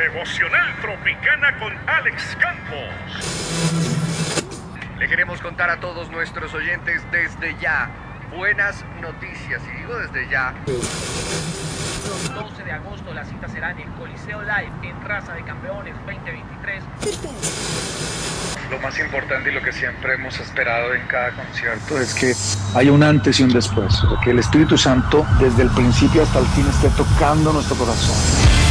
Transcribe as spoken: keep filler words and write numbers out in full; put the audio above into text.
Devocional Tropicana con Alex Campos. Le queremos contar a todos nuestros oyentes desde ya buenas noticias, y digo desde ya. doce de agosto la cita será en el Coliseo Live en Raza de Campeones veinte veintitrés. Lo más importante y lo que siempre hemos esperado en cada concierto es que haya un antes y un después, que el Espíritu Santo desde el principio hasta el fin esté tocando nuestro corazón.